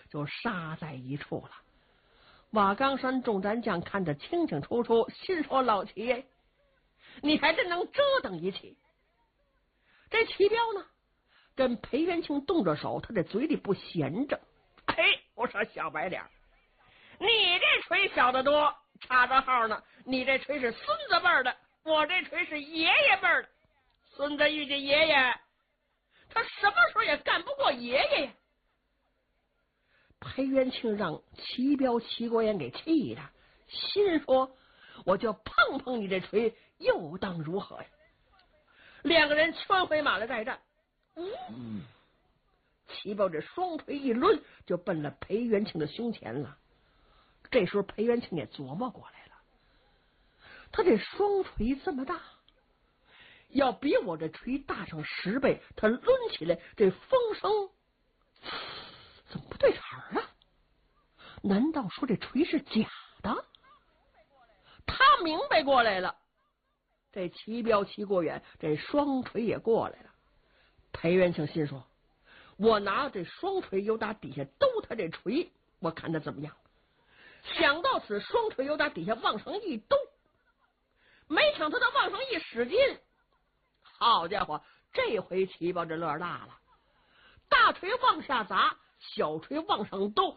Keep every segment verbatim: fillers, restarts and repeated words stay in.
就杀在一处了。瓦岗山众战将看得清清楚楚，心说老齐，你还真能折腾一气。这齐彪呢，跟裴元庆动着手，他这嘴里不闲着。哎，我说小白脸，你这锤小得多，差着号呢。你这锤是孙子辈的，我这锤是爷爷辈的。孙子遇见爷爷，他什么时候也干不过爷爷呀。裴元庆让齐彪、齐国彦给气的，心说我就碰碰你这锤，又当如何呀？两个人圈回马来再战。嗯，齐彪这双锤一抡，就奔了裴元庆的胸前了。这时候裴元庆也琢磨过来了，他这双锤这么大，要比我这锤大上十倍，他抡起来这风声怎么不对茬啊？难道说这锤是假的？他明白过来了。这齐彪、齐国远这双锤也过来了。裴元庆心说，我拿这双锤由打底下兜他这锤，我看他怎么样。想到此，双锤由打底下往上一兜，没想到他往上一使劲，好家伙，这回齐彪这乐大了。大锤往下砸，小锤往上兜，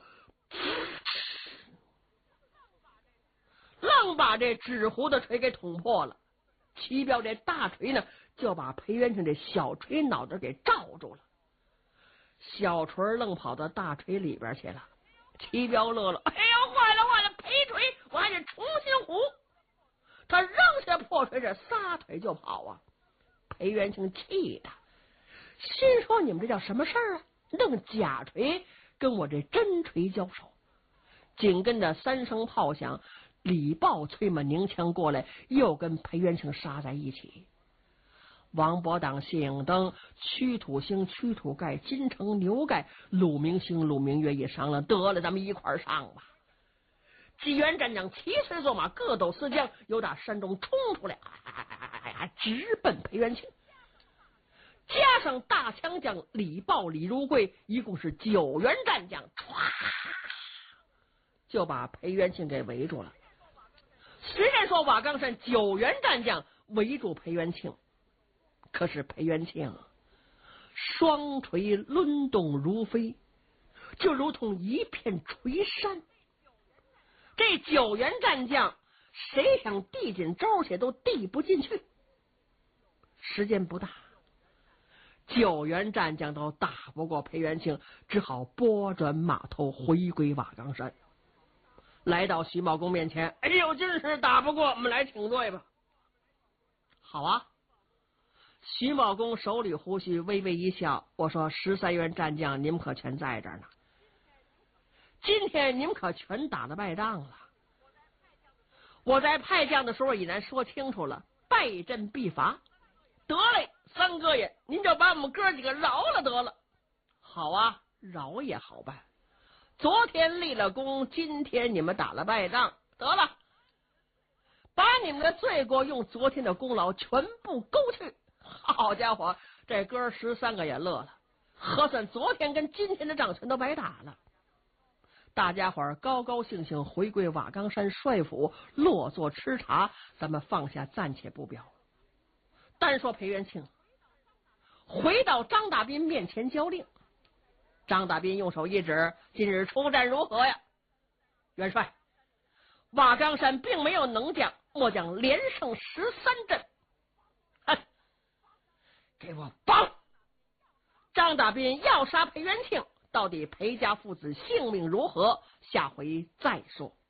愣把这纸糊的锤给捅破了。齐彪这大锤呢，就把裴元庆这小锤脑袋给罩住了，小锤愣跑到大锤里边去了。齐彪乐了，哎呦，坏了坏了，裴锤我还得重新糊。他扔下破锤，这撒腿就跑啊。裴元庆气的，心说你们这叫什么事儿啊？弄假锤跟我这真锤交手。紧跟着三声炮响，李豹催马拧枪过来，又跟裴元庆杀在一起。王伯党、谢影登、屈土星、屈土盖、金城牛盖、鲁明星、鲁明月一商量，得了，咱们一块儿上吧。几员战将齐随坐马，各斗四将，由打山中冲出来，直奔裴元庆。加上大枪将李豹、李如贵，一共是九员战将，唰就把裴元庆给围住了。虽然说瓦岗山九员战将围住裴元庆，可是裴元庆双锤抡动如飞，就如同一片锤山。这九员战将谁想递进招去都递不进去。时间不大，九员战将都打不过裴元庆，只好拨转马头回归瓦岗山。来到徐茂公面前，哎呦，真是打不过，我们来请罪吧。好啊。徐茂公手里胡须微微一笑，我说十三员战将你们可全在这儿呢，今天你们可全打了败仗了。我在派将的时候已然说清楚了，败阵必罚。得嘞，三哥爷，您就把我们哥几个饶了得了。好啊，饶也好办。昨天立了功，今天你们打了败仗，得了，把你们的罪过用昨天的功劳全部勾去。好家伙，这哥十三个也乐了，核算昨天跟今天的仗全都白打了。大家伙儿高高兴兴回归瓦岗山帅府，落座吃茶，咱们放下暂且不表。单说裴元庆回到张大斌面前交令，张大斌用手一指，今日出战如何呀？元帅，瓦岗山并没有能将，末将连胜十三阵。哼，给我绑！张大斌要杀裴元庆，到底裴家父子性命如何？下回再说。